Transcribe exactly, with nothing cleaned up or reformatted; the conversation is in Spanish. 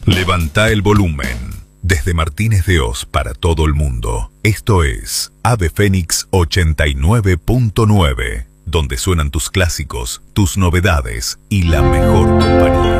Levanta el volumen. Desde Martínez de Oz para todo el mundo, esto es Ave Fénix ochenta y nueve punto nueve, donde suenan tus clásicos, tus novedades y la mejor compañía.